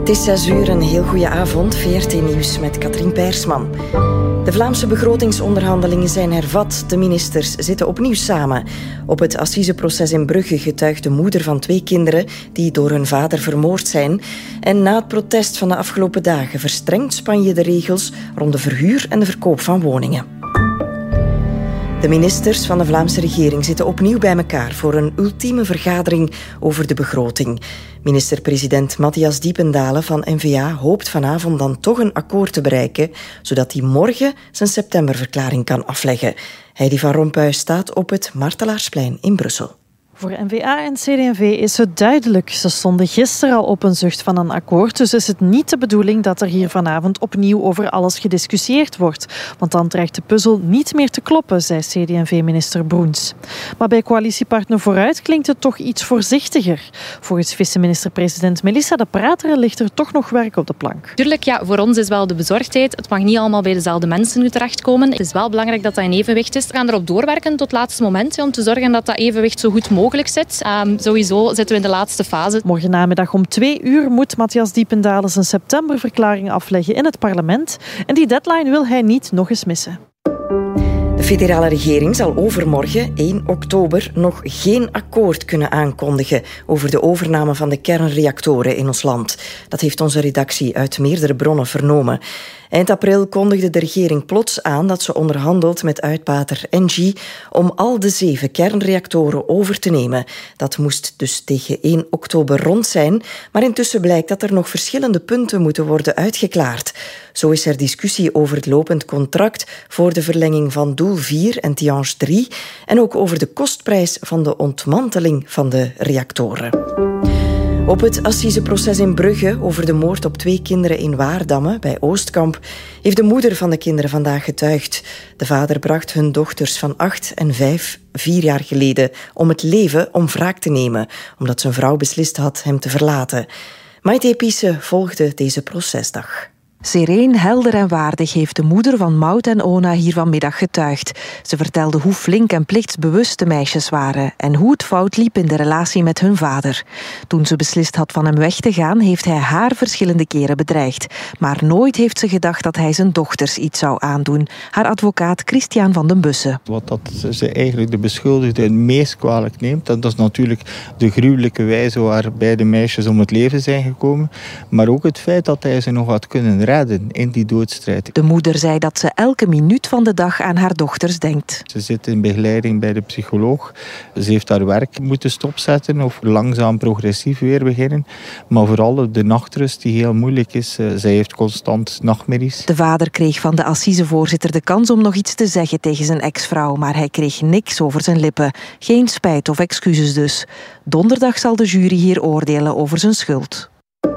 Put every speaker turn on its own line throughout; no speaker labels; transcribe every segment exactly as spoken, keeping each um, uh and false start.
Het is zes uur, een heel goede avond. V R T Nieuws met Katrien Peirsman. De Vlaamse begrotingsonderhandelingen zijn hervat. De ministers zitten opnieuw samen. Op het assiseproces in Brugge getuigt de moeder van twee kinderen die door hun vader vermoord zijn. En na het protest van de afgelopen dagen verstrengt Spanje de regels rond de verhuur en de verkoop van woningen. De ministers van de Vlaamse regering zitten opnieuw bij elkaar voor een ultieme vergadering over de begroting. Minister-president Matthias Diependalen van N V A hoopt vanavond dan toch een akkoord te bereiken, zodat hij morgen zijn septemberverklaring kan afleggen. Heidi van Rompuy staat op het Martelaarsplein in Brussel.
Voor N V A en C D en V is het duidelijk. Ze stonden gisteren al op een zucht van een akkoord, dus is het niet de bedoeling dat er hier vanavond opnieuw over alles gediscussieerd wordt. Want dan dreigt de puzzel niet meer te kloppen, zei C D en V-minister Broens. Maar bij coalitiepartner Vooruit klinkt het toch iets voorzichtiger. Volgens vice-minister-president Melissa de Prater ligt er toch nog werk op de plank.
Tuurlijk, ja, voor ons is wel de bezorgdheid. Het mag niet allemaal bij dezelfde mensen nu terechtkomen. Het is wel belangrijk dat dat in evenwicht is. We gaan erop doorwerken tot het laatste moment, om te zorgen dat dat evenwicht zo goed mogelijk zit. Um, sowieso zitten we in de laatste fase.
Morgen namiddag om twee uur moet Matthias Diependalen zijn septemberverklaring afleggen in het parlement. En die deadline wil hij niet nog eens missen.
De federale regering zal overmorgen, één oktober, nog geen akkoord kunnen aankondigen over de overname van de kernreactoren in ons land. Dat heeft onze redactie uit meerdere bronnen vernomen. Eind april kondigde de regering plots aan dat ze onderhandelt met uitbater Engie om al de zeven kernreactoren over te nemen. Dat moest dus tegen één oktober rond zijn, maar intussen blijkt dat er nog verschillende punten moeten worden uitgeklaard. Zo is er discussie over het lopend contract voor de verlenging van Doel vier en Tihange drie en ook over de kostprijs van de ontmanteling van de reactoren. Op het assiseproces in Brugge over de moord op twee kinderen in Waardamme bij Oostkamp heeft de moeder van de kinderen vandaag getuigd. De vader bracht hun dochters van acht en vijf vier jaar geleden om het leven om wraak te nemen, omdat zijn vrouw beslist had hem te verlaten. Maite Epice volgde deze procesdag.
Sereen, helder en waardig heeft de moeder van Maud en Ona hier vanmiddag getuigd. Ze vertelde hoe flink en plichtsbewust de meisjes waren en hoe het fout liep in de relatie met hun vader. Toen ze beslist had van hem weg te gaan, heeft hij haar verschillende keren bedreigd. Maar nooit heeft ze gedacht dat hij zijn dochters iets zou aandoen. Haar advocaat Christian van den Bussen.
Wat dat ze eigenlijk de beschuldigde het meest kwalijk neemt, dat is natuurlijk de gruwelijke wijze waarbij de meisjes om het leven zijn gekomen. Maar ook het feit dat hij ze nog had kunnen redden in die doodstrijd.
De moeder zei dat ze elke minuut van de dag aan haar dochters denkt.
Ze zit in begeleiding bij de psycholoog. Ze heeft haar werk moeten stopzetten of langzaam progressief weer beginnen. Maar vooral de nachtrust die heel moeilijk is. Zij heeft constant nachtmerries.
De vader kreeg van de assisevoorzitter de kans om nog iets te zeggen tegen zijn ex-vrouw, maar hij kreeg niks over zijn lippen. Geen spijt of excuses dus. Donderdag zal de jury hier oordelen over zijn schuld.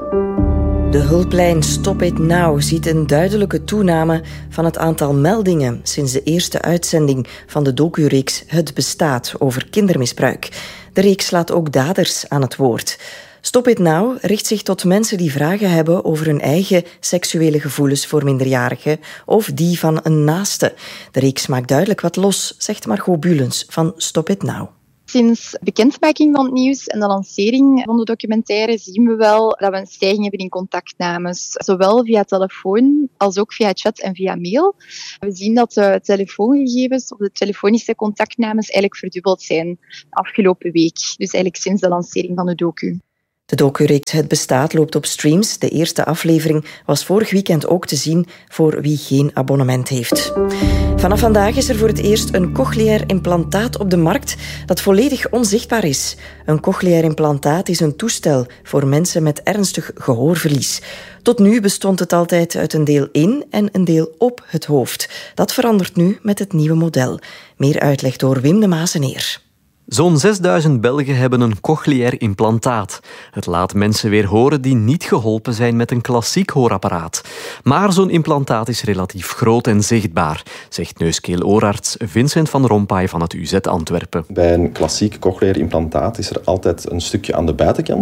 De hulplijn Stop It Now ziet een duidelijke toename van het aantal meldingen sinds de eerste uitzending van de docureeks Het Bestaat over kindermisbruik. De reeks laat ook daders aan het woord. Stop It Now richt zich tot mensen die vragen hebben over hun eigen seksuele gevoelens voor minderjarigen of die van een naaste. De reeks maakt duidelijk wat los, zegt Margot Bulens van Stop It Now.
Sinds bekendmaking van het nieuws en de lancering van de documentaire zien we wel dat we een stijging hebben in contactnames. Zowel via telefoon als ook via chat en via mail. We zien dat de telefoongegevens of de telefonische contactnames eigenlijk verdubbeld zijn afgelopen week. Dus eigenlijk sinds de lancering van de docu.
De docureeks Het Bestaat loopt op streams. De eerste aflevering was vorig weekend ook te zien voor wie geen abonnement heeft. Vanaf vandaag is er voor het eerst een cochleair implantaat op de markt dat volledig onzichtbaar is. Een cochleair implantaat is een toestel voor mensen met ernstig gehoorverlies. Tot nu bestond het altijd uit een deel in en een deel op het hoofd. Dat verandert nu met het nieuwe model. Meer uitleg door Wim de Mazeneer.
Zo'n zesduizend Belgen hebben een cochleair implantaat. Het laat mensen weer horen die niet geholpen zijn met een klassiek hoorapparaat. Maar zo'n implantaat is relatief groot en zichtbaar, zegt neus-keel-oorarts Vincent van Rompuy van het U Z Antwerpen.
Bij een klassiek cochleair implantaat is er altijd een stukje aan de buitenkant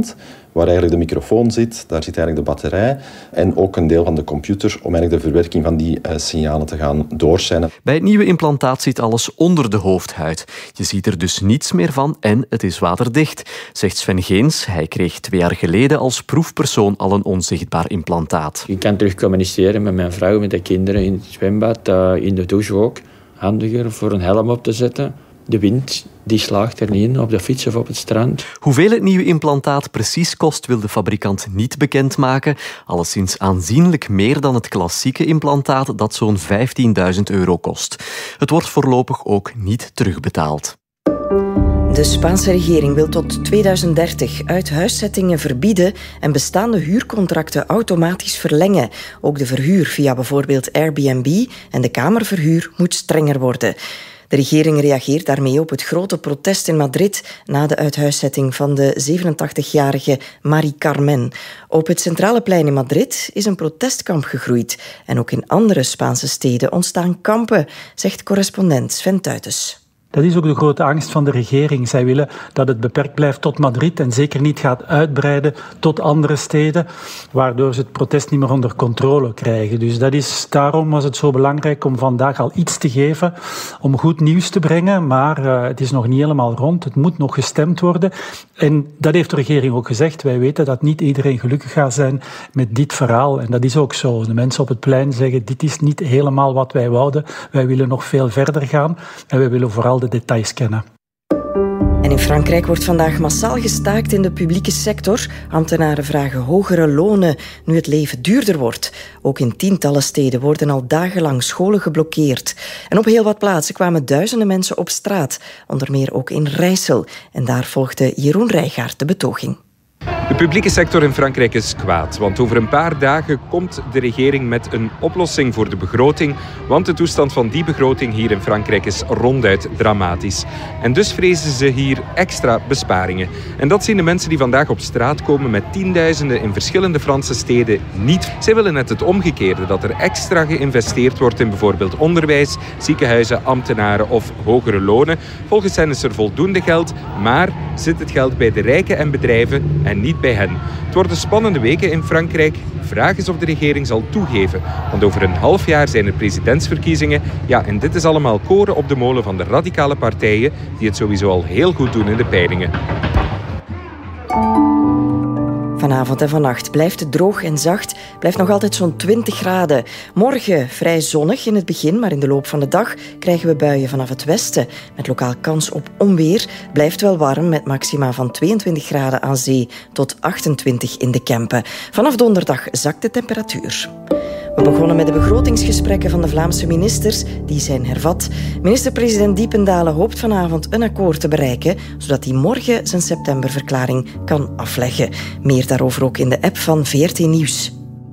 waar eigenlijk de microfoon zit. Daar zit eigenlijk de batterij en ook een deel van de computer om eigenlijk de verwerking van die uh, signalen te gaan doorzenden.
Bij het nieuwe implantaat zit alles onder de hoofdhuid. Je ziet er dus niets meer van en het is waterdicht, zegt Sven Geens. Hij kreeg twee jaar geleden als proefpersoon al een onzichtbaar implantaat.
Je kan terug communiceren met mijn vrouw, met de kinderen in het zwembad, uh, in de douche ook. Handiger voor een helm op te zetten. De wind die slaagt er niet in, op de fiets of op het strand.
Hoeveel het nieuwe implantaat precies kost, wil de fabrikant niet bekendmaken. Alleszins aanzienlijk meer dan het klassieke implantaat dat zo'n vijftienduizend euro kost. Het wordt voorlopig ook niet terugbetaald.
De Spaanse regering wil tot tweeduizend dertig uithuiszettingen verbieden en bestaande huurcontracten automatisch verlengen. Ook de verhuur via bijvoorbeeld Airbnb en de kamerverhuur moet strenger worden. De regering reageert daarmee op het grote protest in Madrid na de uithuiszetting van de zevenentachtigjarige Mari Carmen. Op het centrale plein in Madrid is een protestkamp gegroeid. En ook in andere Spaanse steden ontstaan kampen, zegt correspondent Sven Tuitens.
Dat is ook de grote angst van de regering. Zij willen dat het beperkt blijft tot Madrid en zeker niet gaat uitbreiden tot andere steden, waardoor ze het protest niet meer onder controle krijgen. Dus dat is, daarom was het zo belangrijk om vandaag al iets te geven, om goed nieuws te brengen, maar uh, het is nog niet helemaal rond. Het moet nog gestemd worden. En dat heeft de regering ook gezegd. Wij weten dat niet iedereen gelukkig gaat zijn met dit verhaal. En dat is ook zo. De mensen op het plein zeggen, dit is niet helemaal wat wij wouden. Wij willen nog veel verder gaan en wij willen vooral de details kennen.
En in Frankrijk wordt vandaag massaal gestaakt in de publieke sector. Ambtenaren vragen hogere lonen nu het leven duurder wordt. Ook in tientallen steden worden al dagenlang scholen geblokkeerd. En op heel wat plaatsen kwamen duizenden mensen op straat. Onder meer ook in Rijssel. En daar volgde Jeroen Rijgaard de betoging.
De publieke sector in Frankrijk is kwaad, want over een paar dagen komt de regering met een oplossing voor de begroting, want de toestand van die begroting hier in Frankrijk is ronduit dramatisch. En dus vrezen ze hier extra besparingen. En dat zien de mensen die vandaag op straat komen met tienduizenden in verschillende Franse steden niet. Zij willen net het omgekeerde, dat er extra geïnvesteerd wordt in bijvoorbeeld onderwijs, ziekenhuizen, ambtenaren of hogere lonen. Volgens hen is er voldoende geld, maar zit het geld bij de rijken en bedrijven en niet bij hen. Het worden spannende weken in Frankrijk. Vraag is of de regering zal toegeven. Want over een half jaar zijn er presidentsverkiezingen. Ja, en dit is allemaal koren op de molen van de radicale partijen die het sowieso al heel goed doen in de peilingen.
Vanavond en vannacht blijft het droog en zacht. Blijft nog altijd zo'n twintig graden. Morgen vrij zonnig in het begin, maar in de loop van de dag krijgen we buien vanaf het westen. Met lokaal kans op onweer. Blijft wel warm met maxima van tweeëntwintig graden aan zee tot achtentwintig in de Kempen. Vanaf donderdag zakt de temperatuur. We begonnen met de begrotingsgesprekken van de Vlaamse ministers. Die zijn hervat. Minister-president Diependalen hoopt vanavond een akkoord te bereiken, zodat hij morgen zijn septemberverklaring kan afleggen. Meer daarover ook in de app van V R T Nieuws.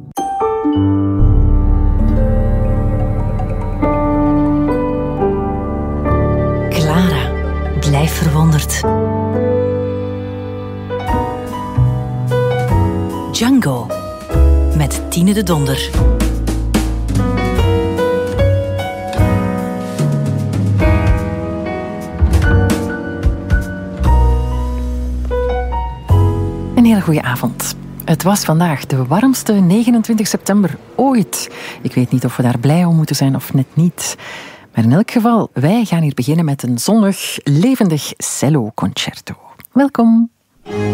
Clara, blijf verwonderd. Django, met Tine de Donder.
Een hele goede avond. Het was vandaag de warmste negenentwintig september ooit. Ik weet niet of we daar blij om moeten zijn of net niet. Maar in elk geval, wij gaan hier beginnen met een zonnig, levendig cello-concerto. Welkom.